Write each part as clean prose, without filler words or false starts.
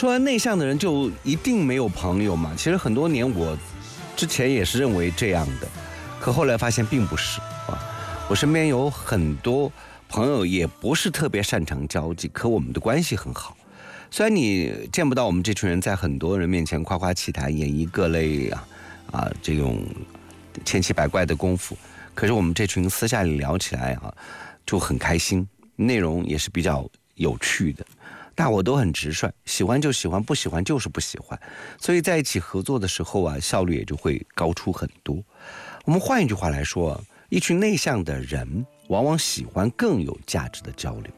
说内向的人就一定没有朋友嘛？其实很多年我之前也是认为这样的，可后来发现并不是啊。我身边有很多朋友也不是特别擅长交际，可我们的关系很好。虽然你见不到我们这群人在很多人面前夸夸其谈，演绎各类这种千奇百怪的功夫，可是我们这群私下里聊起来就很开心，内容也是比较有趣的。大伙都很直率，喜欢就喜欢，不喜欢就是不喜欢，所以在一起合作的时候效率也就会高出很多。我们换一句话来说，一群内向的人往往喜欢更有价值的交流。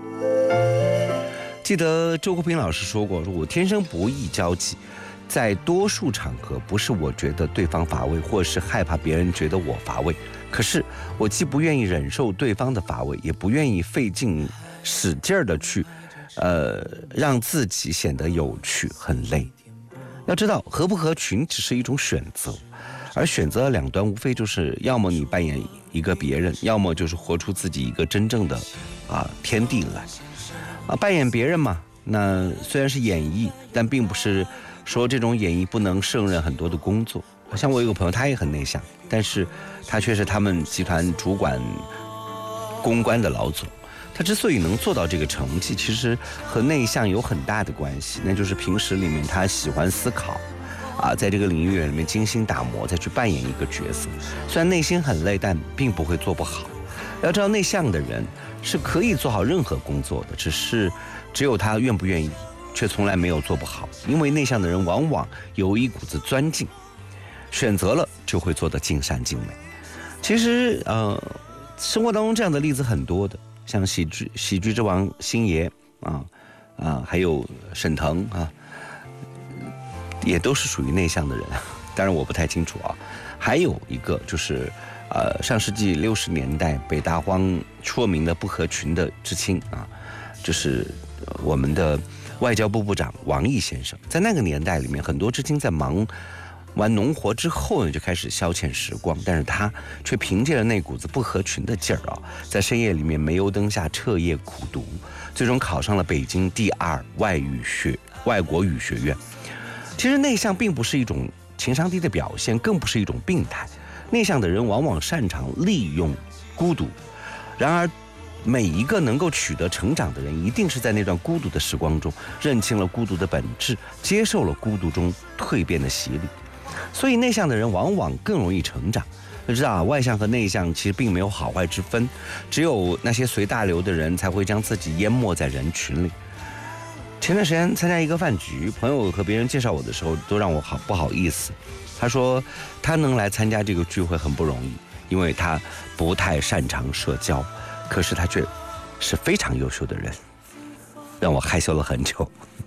记得周国平老师说过，我天生不易交际，在多数场合不是我觉得对方乏味，或是害怕别人觉得我乏味，可是我既不愿意忍受对方的乏味，也不愿意费劲使劲的去让自己显得有趣，很累。要知道合不合群只是一种选择，而选择的两端无非就是要么你扮演一个别人，要么就是活出自己一个真正的天地来。扮演别人嘛，那虽然是演绎，但并不是说这种演绎不能胜任很多的工作。像我有个朋友，他也很内向，但是他却是他们集团主管公关的老总。他之所以能做到这个成绩，其实和内向有很大的关系，那就是平时里面他喜欢思考在这个领域里面精心打磨，再去扮演一个角色。虽然内心很累，但并不会做不好。要知道内向的人是可以做好任何工作的，只有他愿不愿意，却从来没有做不好。因为内向的人往往有一股子钻劲，选择了就会做得尽善尽美。其实生活当中这样的例子很多的，像喜剧之王星爷还有沈腾也都是属于内向的人，当然我不太清楚还有一个就是上世纪60年代北大荒出名的不合群的知青就是我们的外交部部长王毅先生。在那个年代里面，很多知青在忙完农活之后呢，就开始消遣时光，但是他却凭借着那股子不合群的劲儿在深夜里面煤油灯下彻夜苦读，最终考上了北京第2外国语学院。其实内向并不是一种情商低的表现，更不是一种病态。内向的人往往擅长利用孤独，然而每一个能够取得成长的人，一定是在那段孤独的时光中认清了孤独的本质，接受了孤独中蜕变的洗礼。所以内向的人往往更容易成长。要知道外向和内向其实并没有好坏之分，只有那些随大流的人才会将自己淹没在人群里。前段时间参加一个饭局，朋友和别人介绍我的时候都让我不好意思。他说他能来参加这个聚会很不容易，因为他不太擅长社交，可是他却是非常优秀的人，让我害羞了很久。